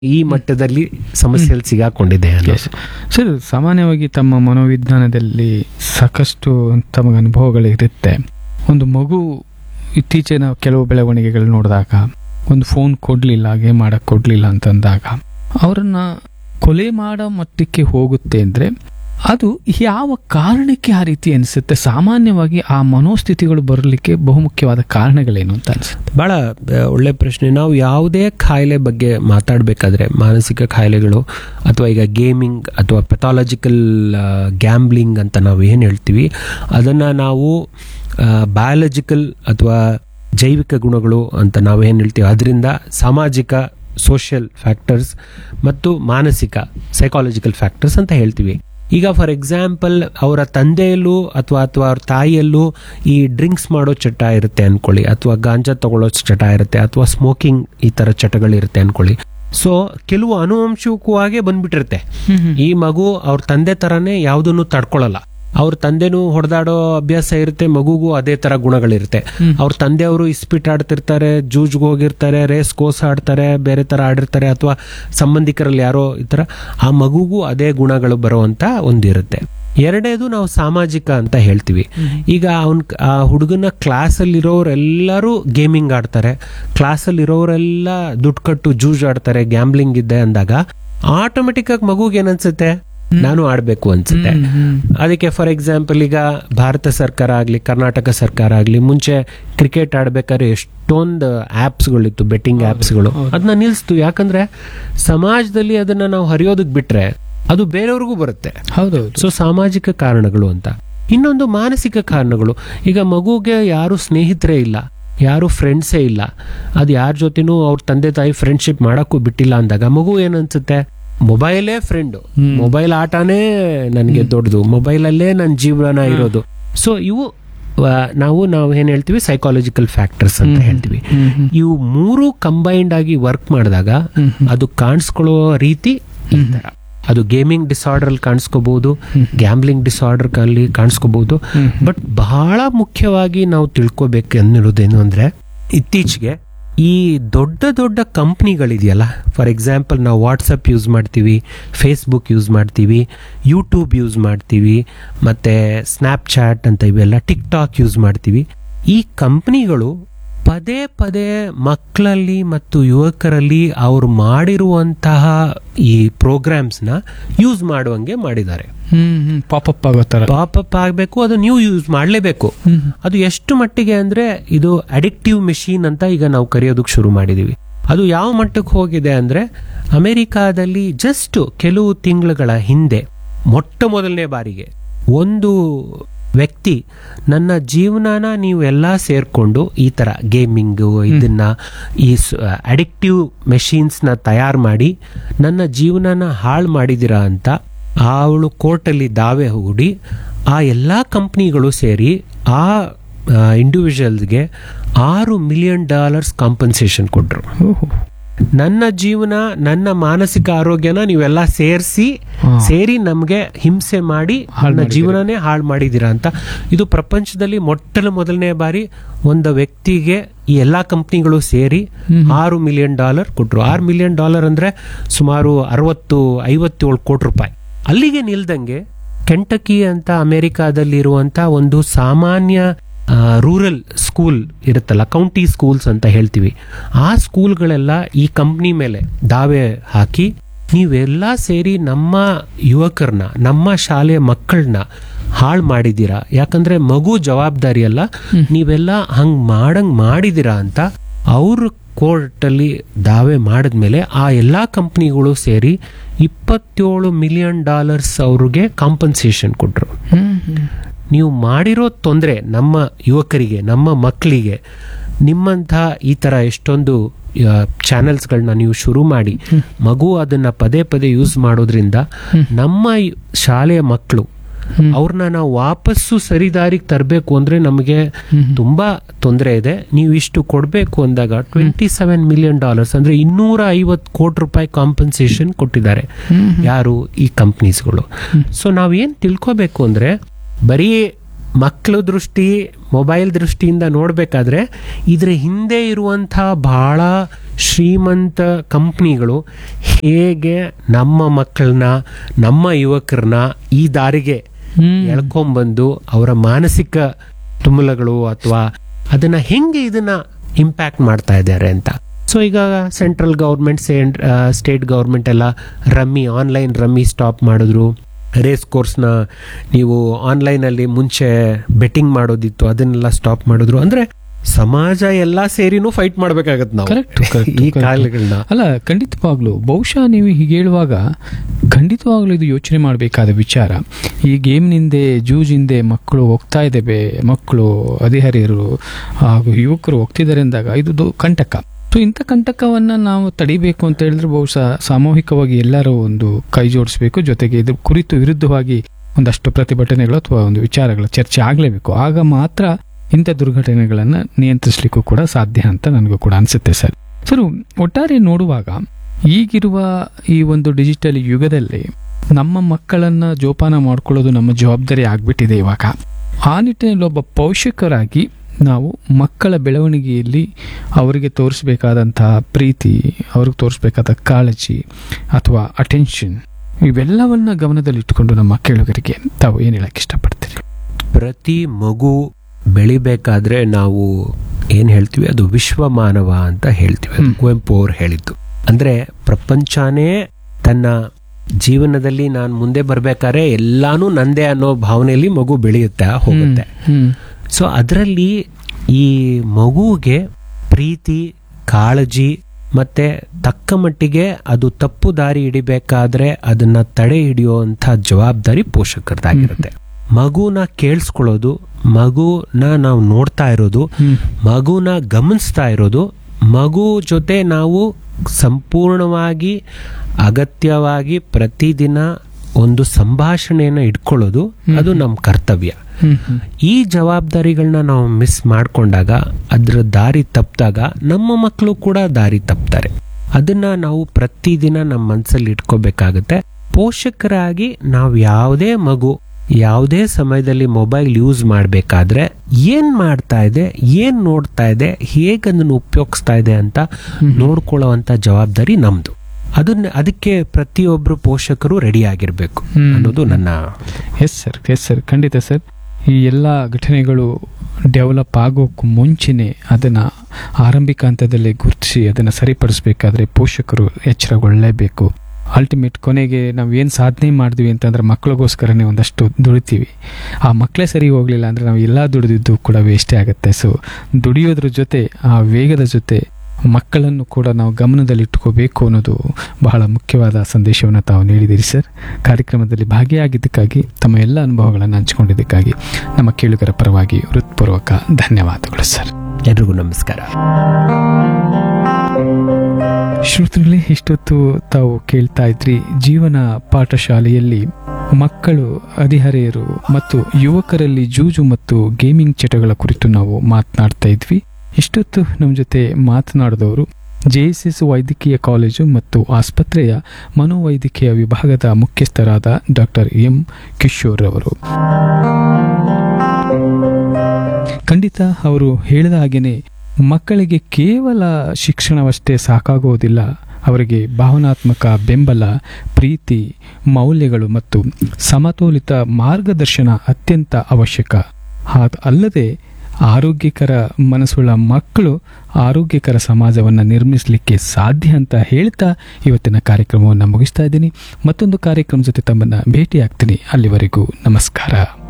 ಈ ಮಟ್ಟದಲ್ಲಿ ಸಮಸ್ಯೆಯಲ್ಲಿ ಸಿಗಾಕೊಂಡಿದೆ ಸರ್, ಸಾಮಾನ್ಯವಾಗಿ ತಮ್ಮ ಮನೋವಿಜ್ಞಾನದಲ್ಲಿ ಸಾಕಷ್ಟು ತಮಗೆ ಅನುಭವಗಳಿರುತ್ತೆ. ಒಂದು ಮಗು ಇತ್ತೀಚಿನ ಕೆಲವು ಬೆಳವಣಿಗೆಗಳು ನೋಡಿದಾಗ, ಒಂದು ಫೋನ್ ಕೊಡ್ಲಿಲ್ಲ, ಗೇಮ್ ಆಡಕ್ ಕೊಡ್ಲಿಲ್ಲ ಅಂತಂದಾಗ ಅವರನ್ನ ಕೊಲೆ ಮಾಡೋ ಮಟ್ಟಕ್ಕೆ ಹೋಗುತ್ತೆ ಅಂದ್ರೆ ಅದು ಯಾವ ಕಾರಣಕ್ಕೆ ಆ ರೀತಿ ಅನಿಸುತ್ತೆ? ಸಾಮಾನ್ಯವಾಗಿ ಆ ಮನೋಸ್ಥಿತಿಗಳು ಬರಲಿಕ್ಕೆ ಬಹುಮುಖ್ಯವಾದ ಕಾರಣಗಳೇನು ಅಂತ ಅನ್ಸುತ್ತೆ? ಬಹಳ ಒಳ್ಳೆ ಪ್ರಶ್ನೆ. ನಾವು ಯಾವುದೇ ಕಾಯಿಲೆ ಬಗ್ಗೆ ಮಾತಾಡಬೇಕಾದ್ರೆ, ಮಾನಸಿಕ ಕಾಯಿಲೆಗಳು ಅಥವಾ ಈಗ ಗೇಮಿಂಗ್ ಅಥವಾ ಪೆಥಾಲಜಿಕಲ್ ಗ್ಯಾಂಬ್ಲಿಂಗ್ ಅಂತ ನಾವು ಏನು ಹೇಳ್ತೀವಿ, ಅದನ್ನು ನಾವು ಬಯಾಲಜಿಕಲ್ ಅಥವಾ ಜೈವಿಕ ಗುಣಗಳು ಅಂತ ನಾವೇನು ಹೇಳ್ತೀವಿ, ಅದರಿಂದ ಸಾಮಾಜಿಕ ಸೋಷಿಯಲ್ ಫ್ಯಾಕ್ಟರ್ಸ್ ಮತ್ತು ಮಾನಸಿಕ ಸೈಕಾಲಜಿಕಲ್ ಫ್ಯಾಕ್ಟರ್ಸ್ ಅಂತ ಹೇಳ್ತೀವಿ. ಈಗ ಫಾರ್ ಎಕ್ಸಾಂಪಲ್ ಅವರ ತಂದೆಯಲ್ಲೂ ಅಥವಾ ಅವ್ರ ತಾಯಿಯಲ್ಲೂ ಈ ಡ್ರಿಂಕ್ಸ್ ಮಾಡೋ ಚಟ ಇರುತ್ತೆ ಅನ್ಕೊಳ್ಳಿ, ಅಥವಾ ಗಾಂಜಾ ತಗೊಳ್ಳೋ ಚಟ ಇರುತ್ತೆ, ಅಥವಾ ಸ್ಮೋಕಿಂಗ್ ಈ ತರ ಚಟಗಳಿರುತ್ತೆ ಅನ್ಕೊಳ್ಳಿ. ಸೊ ಕೆಲವು ಅನುವಂಶಿಕವಾಗೇ ಬಂದ್ಬಿಟ್ಟಿರುತ್ತೆ. ಈ ಮಗು ಅವ್ರ ತಂದೆ ತರಾನೇ ಯಾವುದನ್ನು ತಡ್ಕೊಳ್ಳಲ್ಲ. ಅವ್ರ ತಂದೆನೂ ಹೊಡೆದಾಡೋ ಅಭ್ಯಾಸ ಇರುತ್ತೆ, ಮಗುಗೂ ಅದೇ ತರ ಗುಣಗಳಿರುತ್ತೆ. ಅವ್ರ ತಂದೆಯವರು ಇಸ್ಪಿಟ್ ಆಡ್ತಿರ್ತಾರೆ, ಜೂಜ್ಗೆ ಹೋಗಿರ್ತಾರೆ, ರೇಸ್ ಕೋರ್ಸ್ ಆಡ್ತಾರೆ, ಬೇರೆ ತರ ಆಡಿರ್ತಾರೆ, ಅಥವಾ ಸಂಬಂಧಿಕರಲ್ಲಿ ಯಾರೋ ಈ ತರ, ಆ ಮಗುಗೂ ಅದೇ ಗುಣಗಳು ಬರುವಂತ ಒಂದಿರುತ್ತೆ. ಎರಡನೇದು ನಾವು ಸಾಮಾಜಿಕ ಅಂತ ಹೇಳ್ತೀವಿ. ಈಗ ಆ ಹುಡುಗನ ಕ್ಲಾಸಲ್ಲಿರೋರೆಲ್ಲರೂ ಗೇಮಿಂಗ್ ಆಡ್ತಾರೆ, ಕ್ಲಾಸಲ್ಲಿರೋರೆಲ್ಲ ದುಡ್ಡು ಕಟ್ಟು ಜೂಜ್ ಆಡ್ತಾರೆ, ಗ್ಯಾಂಬ್ಲಿಂಗ್ ಇದೆ ಅಂದಾಗ ಆಟೋಮೆಟಿಕ್ ಆಗಿ ಮಗುಗೆ ಏನನ್ಸುತ್ತೆ, ನಾನು ಆಡ್ಬೇಕು ಅನ್ಸುತ್ತೆ. ಅದಕ್ಕೆ ಫಾರ್ ಎಕ್ಸಾಂಪಲ್ ಈಗ ಭಾರತ ಸರ್ಕಾರ ಆಗ್ಲಿ, ಕರ್ನಾಟಕ ಸರ್ಕಾರ ಆಗ್ಲಿ, ಮುಂಚೆ ಕ್ರಿಕೆಟ್ ಆಡ್ಬೇಕಾದ್ರೆ ಎಷ್ಟೊಂದು ಆಪ್ಸ್ಗಳಿತ್ತು, ಬೆಟ್ಟಿಂಗ್ ಆಪ್ಸ್ಗಳು, ಅದನ್ನ ನಿಲ್ಸ್ತು. ಯಾಕಂದ್ರೆ ಸಮಾಜದಲ್ಲಿ ಅದನ್ನ ನಾವು ಹರಿಯೋದಕ್ ಬಿಟ್ರೆ ಅದು ಬೇರೆಯವ್ರಿಗೂ ಬರುತ್ತೆ. ಹೌದೌದು. ಸೊ ಸಾಮಾಜಿಕ ಕಾರಣಗಳು ಅಂತ. ಇನ್ನೊಂದು ಮಾನಸಿಕ ಕಾರಣಗಳು. ಈಗ ಮಗುಗೆ ಯಾರು ಸ್ನೇಹಿತರೇ ಇಲ್ಲ, ಯಾರು ಫ್ರೆಂಡ್ಸೇ ಇಲ್ಲ, ಅದು ಯಾರ ಜೊತೆನೂ ಅವ್ರ ತಂದೆ ತಾಯಿ ಫ್ರೆಂಡ್ಶಿಪ್ ಮಾಡಕ್ಕೂ ಬಿಟ್ಟಿಲ್ಲ ಅಂದಾಗ ಮಗು ಏನನ್ಸುತ್ತೆ, ಮೊಬೈಲೇ ಫ್ರೆಂಡು, ಮೊಬೈಲ್ ಆಟನೇ ನನಗೆ ದೊಡ್ಡದು, ಮೊಬೈಲಲ್ಲೇ ನನ್ನ ಜೀವನ ಇರೋದು. ಸೊ ಇವು ನಾವು ಏನ್ ಹೇಳ್ತೀವಿ, ಸೈಕಾಲಜಿಕಲ್ ಫ್ಯಾಕ್ಟರ್ಸ್ ಅಂತ ಹೇಳ್ತೀವಿ. ಇವು ಮೂರು ಕಂಬೈನ್ಡ್ ಆಗಿ ವರ್ಕ್ ಮಾಡಿದಾಗ ಅದು ಕಾಣಿಸ್ಕೊಳ್ಳೋ ರೀತಿ ಈ ತರ. ಅದು ಗೇಮಿಂಗ್ ಡಿಸಾರ್ಡರ್ ಅಲ್ಲಿ ಕಾಣಿಸ್ಕೋಬಹುದು, ಗ್ಯಾಂಬ್ಲಿಂಗ್ ಡಿಸಾರ್ಡರ್ ಅಲ್ಲಿ ಕಾಣಿಸ್ಕೋಬಹುದು. ಬಟ್ ಬಹಳ ಮುಖ್ಯವಾಗಿ ನಾವು ತಿಳ್ಕೊಬೇಕು ಅನ್ನಿರೋದೇನು ಅಂದ್ರೆ, ಇತ್ತೀಚೆಗೆ ಈ ದೊಡ್ಡ ದೊಡ್ಡ ಕಂಪ್ನಿಗಳಿದೆಯಲ್ಲ, ಫಾರ್ ಎಕ್ಸಾಂಪಲ್ ನಾವು ವಾಟ್ಸಪ್ ಯೂಸ್ ಮಾಡ್ತೀವಿ, ಫೇಸ್ಬುಕ್ ಯೂಸ್ ಮಾಡ್ತೀವಿ, ಯೂಟ್ಯೂಬ್ ಯೂಸ್ ಮಾಡ್ತೀವಿ, ಮತ್ತೆ ಸ್ನ್ಯಾಪ್ಚಾಟ್ ಅಂತ ಇವೆಲ್ಲ, ಟಿಕ್ ಟಾಕ್ ಯೂಸ್ ಮಾಡ್ತೀವಿ. ಈ ಕಂಪ್ನಿಗಳು ಪದೇ ಪದೇ ಮಕ್ಕಳಲ್ಲಿ ಮತ್ತು ಯುವಕರಲ್ಲಿ ಅವ್ರು ಮಾಡಿರುವಂತಹ ಈ ಪ್ರೋಗ್ರಾಮ್ಸ್ನ ಯೂಸ್ ಮಾಡುವಂಗೆ ಮಾಡಿದ್ದಾರೆ. ಪಾಪಪ್ ಆಗೋ ತರ, ಪಾಪಪ್ ಆಗಬೇಕು, ಅದು ನೀವು ಯೂಸ್ ಮಾಡಲೇಬೇಕು. ಅದು ಎಷ್ಟು ಮಟ್ಟಿಗೆ ಅಂದ್ರೆ ಇದು ಅಡಿಕ್ಟಿವ್ ಮೆಷಿನ್ ಅಂತ ಈಗ ನಾವು ಕರೆಯೋದಕ್ಕೆ ಶುರು ಮಾಡಿದೀವಿ. ಅದು ಯಾವ ಮಟ್ಟಕ್ಕೆ ಹೋಗಿದೆ ಅಂದ್ರೆ, ಅಮೆರಿಕಾದಲ್ಲಿ ಜಸ್ಟ್ ಕೆಲವು ತಿಂಗಳುಗಳ ಹಿಂದೆ ಮೊಟ್ಟ ಮೊದಲನೇ ಬಾರಿಗೆ ಒಂದು ವ್ಯಕ್ತಿ, ನನ್ನ ಜೀವನನ ನೀವೆಲ್ಲ ಸೇರ್ಕೊಂಡು ಈ ತರ ಗೇಮಿಂಗು ಇದನ್ನ, ಈ ಅಡಿಕ್ಟಿವ್ ಮೆಷಿನ್ಸ್ನ ತಯಾರು ಮಾಡಿ ನನ್ನ ಜೀವನನ ಹಾಳು ಮಾಡಿದಿರಾ ಅಂತ ಅವಳು ಕೋರ್ಟಲ್ಲಿ ದಾವೆ ಹೂಡಿ ಆ ಎಲ್ಲ ಕಂಪ್ನಿಗಳು ಸೇರಿ ಆ ಇಂಡಿವಿಜುವಲ್ಸ್ಗೆ $6 million ಕಾಂಪನ್ಸೇಷನ್ ಕೊಟ್ರು. ನನ್ನ ಜೀವನ, ನನ್ನ ಮಾನಸಿಕ ಆರೋಗ್ಯನ ನೀವೆಲ್ಲ ಸೇರಿ ನಮ್ಗೆ ಹಿಂಸೆ ಮಾಡಿ ನನ್ನ ಜೀವನನೇ ಹಾಳು ಮಾಡಿದೀರಾ ಅಂತ. ಇದು ಪ್ರಪಂಚದಲ್ಲಿ ಮೊದಲನೇ ಬಾರಿ ಒಂದು ವ್ಯಕ್ತಿಗೆ ಈ ಎಲ್ಲಾ ಕಂಪ್ನಿಗಳು ಸೇರಿ $6 million ಕೊಟ್ರು. $6 million ಅಂದ್ರೆ ಸುಮಾರು 57 ಕೋಟಿ ರೂಪಾಯಿ. ಅಲ್ಲಿಗೆ ನಿಲ್ದಂಗೆ ಕೆಂಟಕಿ ಅಂತ ಅಮೆರಿಕಾದಲ್ಲಿ ಇರುವಂತ ಒಂದು ಸಾಮಾನ್ಯ ರೂರಲ್ ಸ್ಕೂಲ್ ಇರುತ್ತಲ್ಲ, ಕೌಂಟಿ ಸ್ಕೂಲ್ಸ್ ಅಂತ ಹೇಳ್ತೀವಿ, ಆ ಸ್ಕೂಲ್ಗಳೆಲ್ಲ ಈ ಕಂಪ್ನಿ ಮೇಲೆ ದಾವೆ ಹಾಕಿ, ನೀವೆಲ್ಲ ಸೇರಿ ನಮ್ಮ ಯುವಕರನ್ನ, ನಮ್ಮ ಶಾಲೆಯ ಮಕ್ಕಳನ್ನ ಹಾಳು ಮಾಡಿದೀರಾ, ಯಾಕಂದ್ರೆ ಮಗು ಜವಾಬ್ದಾರಿ ಅಲ್ಲ, ನೀವೆಲ್ಲ ಹಂಗ್ ಮಾಡಿದೀರಾ ಅಂತ ಅವ್ರ ಕೋರ್ಟಲ್ಲಿ ದಾವೆ ಮಾಡಿದ್ಮೇಲೆ ಆ ಎಲ್ಲಾ ಕಂಪ್ನಿಗಳು ಸೇರಿ $27 million ಅವ್ರಿಗೆ ಕಾಂಪನ್ಸೇಷನ್ ಕೊಟ್ರು. ನೀವು ಮಾಡಿರೋ ತೊಂದರೆ ನಮ್ಮ ಯುವಕರಿಗೆ, ನಮ್ಮ ಮಕ್ಕಳಿಗೆ, ನಿಮ್ಮಂಥ ಈ ತರ ಎಷ್ಟೊಂದು ಚಾನೆಲ್ಸ್ಗಳನ್ನ ನೀವು ಶುರು ಮಾಡಿ ಮಗು ಅದನ್ನ ಪದೇ ಪದೇ ಯೂಸ್ ಮಾಡೋದ್ರಿಂದ ನಮ್ಮ ಶಾಲೆಯ ಮಕ್ಕಳು ಅವ್ರನ್ನ ನಾವು ವಾಪಸ್ಸು ಸರಿದಾರಿಗೆ ತರಬೇಕು ಅಂದ್ರೆ ನಮಗೆ ತುಂಬಾ ತೊಂದರೆ ಇದೆ. ನೀವು ಇಷ್ಟು ಕೊಡಬೇಕು ಅಂದಾಗ $27 million ಅಂದ್ರೆ $250 ಕೋಟಿ ಕಾಂಪನ್ಸೇಷನ್ ಕೊಟ್ಟಿದ್ದಾರೆ ಯಾರು, ಈ ಕಂಪ್ನೀಸ್ಗಳು. ಸೊ ನಾವೇನ್ ತಿಳ್ಕೋಬೇಕು ಅಂದ್ರೆ, ಬರೀ ಮಕ್ಕಳ ದೃಷ್ಟಿ, ಮೊಬೈಲ್ ದೃಷ್ಟಿಯಿಂದ ನೋಡಬೇಕಾದ್ರೆ ಇದರ ಹಿಂದೆ ಇರುವಂಥ ಬಹಳ ಶ್ರೀಮಂತ ಕಂಪ್ನಿಗಳು ಹೇಗೆ ನಮ್ಮ ಮಕ್ಕಳನ್ನ, ನಮ್ಮ ಯುವಕರನ್ನ ಈ ದಾರಿಗೆ ಎಳ್ಕೊಂಬಂದು ಅವರ ಮಾನಸಿಕ ತುಮುಲಗಳು ಅಥವಾ ಅದನ್ನ ಹೆಂಗೆ ಇದನ್ನ ಇಂಪ್ಯಾಕ್ಟ್ ಮಾಡ್ತಾ ಇದ್ದಾರೆ ಅಂತ. ಸೊ ಈಗ ಸೆಂಟ್ರಲ್ ಗೌರ್ಮೆಂಟ್, ಸ್ಟೇಟ್ ಗೌರ್ಮೆಂಟ್ ಎಲ್ಲ ಆನ್ಲೈನ್ ರಮ್ಮಿ ಸ್ಟಾಪ್ ಮಾಡಿದ್ರು. ರೇಸ್ ಕೋರ್ಸ್ನ ನೀವು ಆನ್ಲೈನಲ್ಲಿ ಮುಂಚೆ ಬೆಟ್ಟಿಂಗ್ ಮಾಡೋದಿತ್ತು, ಅದನ್ನೆಲ್ಲ ಸ್ಟಾಪ್ ಮಾಡಿದ್ರು. ಅಂದ್ರೆ ಸಮಾಜ ಎಲ್ಲ ಸೇರಿನೂ ಫೈಟ್ ಮಾಡ್ಬೇಕಾಗತ್ತೆ ನಾವು ಈ ಕಾಲಗಳನ್ನ. ಅಲ್ಲ, ಖಂಡಿತವಾಗ್ಲು ಬಹುಶಃ ನೀವು ಹೀಗೆ ಹೇಳುವಾಗ ಖಂಡಿತವಾಗ್ಲೂ ಇದು ಯೋಚನೆ ಮಾಡಬೇಕಾದ ವಿಚಾರ. ಈ ಗೇಮ್ನಿಂದೆ, ಜೂಜಿಂದೆ ಮಕ್ಕಳು ಹೋಗ್ತಾ ಇದ್ದೇವೆ, ಮಕ್ಕಳು ಹದಿಹರೆಯರು ಹಾಗೂ ಯುವಕರು ಹೋಗ್ತಿದ್ದಾರೆ ಅಂದಾಗ ಇದು ಕಂಟಕ. ಸೊ ಇಂಥ ಕಂಟಕವನ್ನು ನಾವು ತಡಿಬೇಕು ಅಂತ ಹೇಳಿದ್ರೆ ಬಹುಶಃ ಸಾಮೂಹಿಕವಾಗಿ ಎಲ್ಲರೂ ಒಂದು ಕೈ ಜೋಡಿಸಬೇಕು. ಜೊತೆಗೆ ಇದ್ರ ಕುರಿತು ವಿರುದ್ಧವಾಗಿ ಒಂದಷ್ಟು ಪ್ರತಿಭಟನೆಗಳು ಅಥವಾ ಒಂದು ವಿಚಾರಗಳ ಚರ್ಚೆ ಆಗಲೇಬೇಕು. ಆಗ ಮಾತ್ರ ಇಂಥ ದುರ್ಘಟನೆಗಳನ್ನು ನಿಯಂತ್ರಿಸಲಿಕ್ಕೂ ಕೂಡ ಸಾಧ್ಯ ಅಂತ ನನಗೂ ಕೂಡ ಅನಿಸುತ್ತೆ ಸರ್. ಸರ್, ಒಟ್ಟಾರೆ ನೋಡುವಾಗ ಈಗಿರುವ ಈ ಒಂದು ಡಿಜಿಟಲ್ ಯುಗದಲ್ಲಿ ನಮ್ಮ ಮಕ್ಕಳನ್ನು ಜೋಪಾನ ಮಾಡ್ಕೊಳ್ಳೋದು ನಮ್ಮ ಜವಾಬ್ದಾರಿ ಆಗ್ಬಿಟ್ಟಿದೆ ಇವಾಗ. ಆ ನಿಟ್ಟಿನಲ್ಲಿ ಒಬ್ಬ ಪೋಷಕರಾಗಿ ನಾವು ಮಕ್ಕಳ ಬೆಳವಣಿಗೆಯಲ್ಲಿ ಅವರಿಗೆ ತೋರಿಸಬೇಕಾದಂತಹ ಪ್ರೀತಿ, ಅವ್ರಿಗೆ ತೋರಿಸಬೇಕಾದ ಕಾಳಜಿ ಅಥವಾ ಅಟೆನ್ಷನ್, ಇವೆಲ್ಲವನ್ನ ಗಮನದಲ್ಲಿಟ್ಟುಕೊಂಡು ನಮ್ಮ ಕೇಳುಗರಿಗೆ ತಾವು ಏನು ಹೇಳಕ್ಕೆ ಇಷ್ಟಪಡ್ತೀರಿ? ಪ್ರತಿ ಮಗು ಬೆಳಿಬೇಕಾದ್ರೆ ನಾವು ಏನ್ ಹೇಳ್ತೀವಿ, ಅದು ವಿಶ್ವ ಮಾನವ ಅಂತ ಹೇಳ್ತೀವಿ. ಅದು ಕುವೆಂಪು ಅವ್ರು ಹೇಳಿದ್ದು. ಅಂದ್ರೆ ಪ್ರಪಂಚನೇ ತನ್ನ ಜೀವನದಲ್ಲಿ ನಾನು ಮುಂದೆ ಬರ್ಬೇಕಾದ್ರೆ ಎಲ್ಲಾನು ನಂದೇ ಅನ್ನೋ ಭಾವನೆಯಲ್ಲಿ ಮಗು ಬೆಳೆಯುತ್ತಾ ಹೋಗುತ್ತೆ. ಸೊ ಅದರಲ್ಲಿ ಈ ಮಗುವಿಗೆ ಪ್ರೀತಿ, ಕಾಳಜಿ ಮತ್ತೆ ತಕ್ಕ ಮಟ್ಟಿಗೆ ಅದು ತಪ್ಪು ದಾರಿ ಹಿಡಿಬೇಕಾದ್ರೆ ಅದನ್ನ ತಡೆ ಹಿಡಿಯುವಂತ ಜವಾಬ್ದಾರಿ ಪೋಷಕರದಾಗಿರುತ್ತೆ. ಮಗುನ ಕೇಳಿಸ್ಕೊಳ್ಳೋದು, ಮಗುನ ನಾವು ನೋಡ್ತಾ ಇರೋದು, ಮಗುನ ಗಮನಿಸ್ತಾ ಇರೋದು, ಮಗು ಜೊತೆ ನಾವು ಸಂಪೂರ್ಣವಾಗಿ ಅಗತ್ಯವಾಗಿ ಪ್ರತಿದಿನ ಒಂದು ಸಂಭಾಷಣೆಯನ್ನ ಇಟ್ಕೊಳ್ಳೋದು ಅದು ನಮ್ಮ ಕರ್ತವ್ಯ. ಈ ಜವಾಬ್ದಾರಿಗಳನ್ನ ನಾವು ಮಿಸ್ ಮಾಡ್ಕೊಂಡಾಗ, ಅದ್ರ ದಾರಿ ತಪ್ಪಿದಾಗ ನಮ್ಮ ಮಕ್ಕಳು ಕೂಡ ದಾರಿ ತಪ್ತಾರೆ. ಅದನ್ನ ನಾವು ಪ್ರತಿದಿನ ನಮ್ಮ ಮನಸ್ಸಲ್ಲಿ ಇಟ್ಕೋಬೇಕಾಗತ್ತೆ. ಪೋಷಕರಾಗಿ ನಾವು ಯಾವುದೇ ಮಗು ಯಾವುದೇ ಸಮಯದಲ್ಲಿ ಮೊಬೈಲ್ ಯೂಸ್ ಮಾಡಬೇಕಾದ್ರೆ ಏನ್ ಮಾಡ್ತಾ ಇದೆ, ಏನ್ ನೋಡ್ತಾ ಇದೆ, ಹೇಗೆ ಅದನ್ನು ಉಪಯೋಗಿಸ್ತಾ ಇದೆ ಅಂತ ನೋಡ್ಕೊಳ್ಳುವಂತ ಜವಾಬ್ದಾರಿ ನಮ್ದು. ಅದಕ್ಕೆ ಪ್ರತಿಯೊಬ್ರು ಪೋಷಕರು ರೆಡಿ ಆಗಿರ್ಬೇಕು ಅನ್ನೋದು ನನ್ನ. ಎಸ್ ಸರ್, ಖಂಡಿತ ಸರ್. ಈ ಎಲ್ಲ ಘಟನೆಗಳು ಡೆವಲಪ್ ಆಗೋಕ್ಕೂ ಮುಂಚೆನೆ ಅದನ್ನು ಆರಂಭಿಕ ಹಂತದಲ್ಲೇ ಗುರುತಿಸಿ ಅದನ್ನು ಸರಿಪಡಿಸಬೇಕಾದ್ರೆ ಪೋಷಕರು ಎಚ್ಚರಗೊಳ್ಳಲೇಬೇಕು. ಅಲ್ಟಿಮೇಟ್ ಕೊನೆಗೆ ನಾವು ಏನು ಸಾಧನೆ ಮಾಡಿದ್ವಿ ಅಂತಂದ್ರೆ ಮಕ್ಕಳಿಗೋಸ್ಕರನೇ ಒಂದಷ್ಟು ದುಡಿತೀವಿ. ಆ ಮಕ್ಕಳೇ ಸರಿ ಹೋಗಲಿಲ್ಲ ಅಂದರೆ ನಾವು ಎಲ್ಲ ದುಡಿದಿದ್ದು ಕೂಡ ವೇಸ್ಟೇ ಆಗುತ್ತೆ. ಸೊ ದುಡಿಯೋದ್ರ ಜೊತೆ ಆ ವೇಗದ ಜೊತೆ ಮಕ್ಕಳನ್ನು ಕೂಡ ನಾವು ಗಮನದಲ್ಲಿಟ್ಟುಕೋಬೇಕು ಅನ್ನೋದು ಬಹಳ ಮುಖ್ಯವಾದ ಸಂದೇಶವನ್ನು ತಾವು ನೀಡಿದ್ದೀರಿ ಸರ್. ಕಾರ್ಯಕ್ರಮದಲ್ಲಿ ಭಾಗಿಯಾಗಿದ್ದಕ್ಕಾಗಿ, ತಮ್ಮ ಎಲ್ಲ ಅನುಭವಗಳನ್ನು ಹಂಚಿಕೊಂಡಿದ್ದಕ್ಕಾಗಿ ನಮ್ಮ ಕೇಳುಗರ ಪರವಾಗಿ ಹೃತ್ಪೂರ್ವಕ ಧನ್ಯವಾದಗಳು ಸರ್. ಎಲ್ರಿಗೂ ನಮಸ್ಕಾರ. ಶ್ರೋತೃಗಳೇ, ಇಷ್ಟೊತ್ತು ತಾವು ಕೇಳ್ತಾ ಇದ್ರಿ ಜೀವನ ಪಾಠಶಾಲೆಯಲ್ಲಿ ಮಕ್ಕಳು, ಹದಿಹರೆಯರು ಮತ್ತು ಯುವಕರಲ್ಲಿ ಜೂಜು ಮತ್ತು ಗೇಮಿಂಗ್ ಚಟಗಳ ಕುರಿತು ನಾವು ಮಾತನಾಡ್ತಾ ಇದ್ವಿ. ಇಷ್ಟೊತ್ತು ನಮ್ಮ ಜೊತೆ ಮಾತನಾಡಿದವರು JSS ವೈದ್ಯಕೀಯ ಕಾಲೇಜು ಮತ್ತು ಆಸ್ಪತ್ರೆಯ ಮನೋವೈದ್ಯಕೀಯ ವಿಭಾಗದ ಮುಖ್ಯಸ್ಥರಾದ ಡಾಕ್ಟರ್ ಎಂ ಕಿಶೋರ್ ಅವರು. ಖಂಡಿತ ಅವರು ಹೇಳಿದ ಹಾಗೇನೆ ಮಕ್ಕಳಿಗೆ ಕೇವಲ ಶಿಕ್ಷಣವಷ್ಟೇ ಸಾಕಾಗುವುದಿಲ್ಲ. ಅವರಿಗೆ ಭಾವನಾತ್ಮಕ ಬೆಂಬಲ, ಪ್ರೀತಿ, ಮೌಲ್ಯಗಳು ಮತ್ತು ಸಮತೋಲಿತ ಮಾರ್ಗದರ್ಶನ ಅತ್ಯಂತ ಅವಶ್ಯಕ. ಅಲ್ಲದೆ ಆರೋಗ್ಯಕರ ಮನಸ್ಸುಳ್ಳ ಮಕ್ಕಳು ಆರೋಗ್ಯಕರ ಸಮಾಜವನ್ನು ನಿರ್ಮಿಸಲಿಕ್ಕೆ ಸಾಧ್ಯ ಅಂತ ಹೇಳ್ತಾ ಇವತ್ತಿನ ಕಾರ್ಯಕ್ರಮವನ್ನು ಮುಗಿಸ್ತಾ ಇದ್ದೀನಿ. ಮತ್ತೊಂದು ಕಾರ್ಯಕ್ರಮ ಜೊತೆ ತಮ್ಮನ್ನು ಭೇಟಿ ಆಗ್ತೀನಿ. ಅಲ್ಲಿವರೆಗೂ ನಮಸ್ಕಾರ.